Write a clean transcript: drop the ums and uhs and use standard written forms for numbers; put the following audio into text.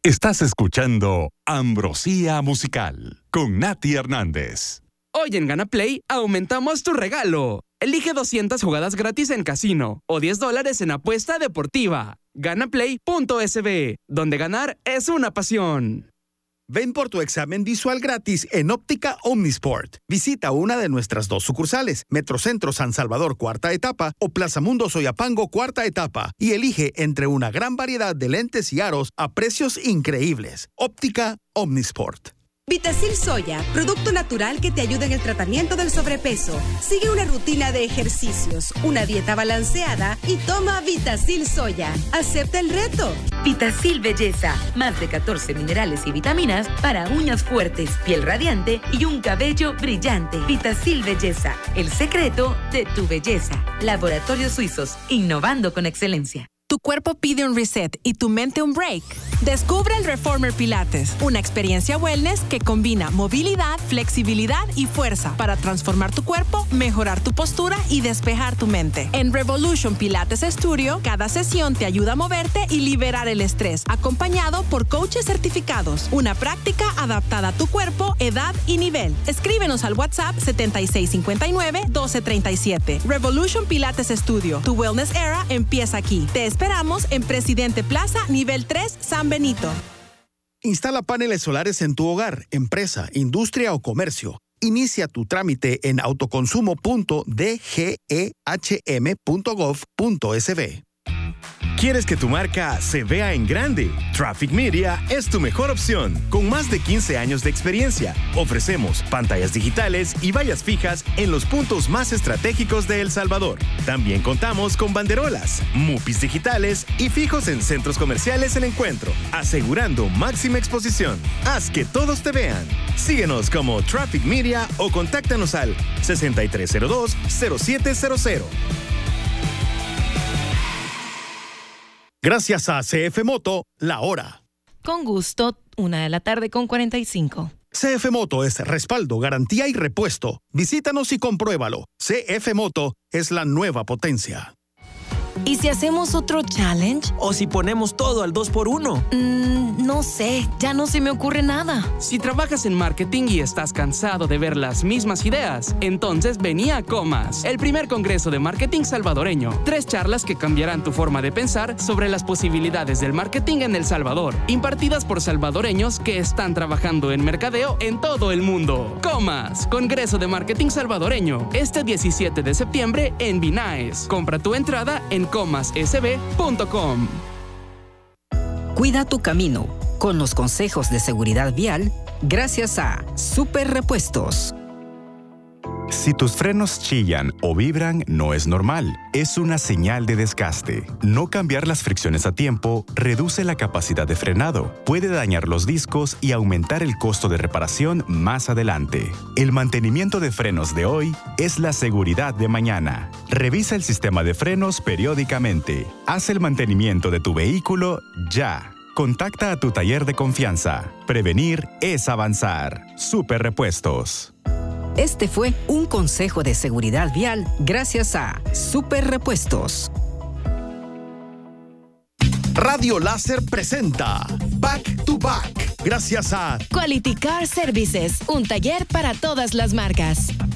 Estás escuchando Ambrosía Musical con Nati Hernández. Hoy en Gana Play aumentamos tu regalo. Elige 200 jugadas gratis en casino o $10 en apuesta deportiva. Ganaplay.sb, donde ganar es una pasión. Ven por tu examen visual gratis en Óptica Omnisport. Visita una de nuestras 2 sucursales, Metrocentro San Salvador cuarta etapa o Plaza Mundo Soyapango cuarta etapa, y elige entre una gran variedad de lentes y aros a precios increíbles. Óptica Omnisport. Vitacil Soya, producto natural que te ayuda en el tratamiento del sobrepeso. Sigue una rutina de ejercicios, una dieta balanceada y toma Vitacil Soya. Acepta el reto. Vitacil Belleza, más de 14 minerales y vitaminas para uñas fuertes, piel radiante y un cabello brillante. Vitacil Belleza, el secreto de tu belleza. Laboratorios Suizos, innovando con excelencia. Tu cuerpo pide un reset y tu mente un break. Descubre el Reformer Pilates, una experiencia wellness que combina movilidad, flexibilidad y fuerza para transformar tu cuerpo, mejorar tu postura y despejar tu mente. En Revolution Pilates Studio, cada sesión te ayuda a moverte y liberar el estrés, acompañado por coaches certificados. Una práctica adaptada a tu cuerpo, edad y nivel. Escríbenos al WhatsApp 7659-1237. Revolution Pilates Studio. Tu wellness era empieza aquí. Te esperamos en Presidente Plaza, nivel 3, San Benito. Instala paneles solares en tu hogar, empresa, industria o comercio. Inicia tu trámite en autoconsumo.dgehm.gov.sb. ¿Quieres que tu marca se vea en grande? Traffic Media es tu mejor opción. Con más de 15 años de experiencia, ofrecemos pantallas digitales y vallas fijas en los puntos más estratégicos de El Salvador. También contamos con banderolas, mupis digitales y fijos en centros comerciales El Encuentro, asegurando máxima exposición. Haz que todos te vean. Síguenos como Traffic Media o contáctanos al 6302-0700. Gracias a CF Moto, la hora. Con gusto, 1:45 p.m. CF Moto es respaldo, garantía y repuesto. Visítanos y compruébalo. CF Moto es la nueva potencia. ¿Y si hacemos otro challenge? ¿O si ponemos todo al 2x1? No sé, ya no se me ocurre nada. Si trabajas en marketing y estás cansado de ver las mismas ideas, entonces vení a Comas, el primer congreso de marketing salvadoreño. 3 charlas que cambiarán tu forma de pensar sobre las posibilidades del marketing en El Salvador, impartidas por salvadoreños que están trabajando en mercadeo en todo el mundo. Comas, Congreso de Marketing Salvadoreño, este 17 de septiembre en Vinaes. Compra tu entrada en comassb.com. Cuida tu camino con los consejos de seguridad vial gracias a Super Repuestos. Si tus frenos chillan o vibran, no es normal. Es una señal de desgaste. No cambiar las fricciones a tiempo reduce la capacidad de frenado, puede dañar los discos y aumentar el costo de reparación más adelante. El mantenimiento de frenos de hoy es la seguridad de mañana. Revisa el sistema de frenos periódicamente. Haz el mantenimiento de tu vehículo ya. Contacta a tu taller de confianza. Prevenir es avanzar. Super Repuestos. Este fue un consejo de seguridad vial gracias a Super Repuestos. Radio Láser presenta Back to Back gracias a Quality Car Services, un taller para todas las marcas.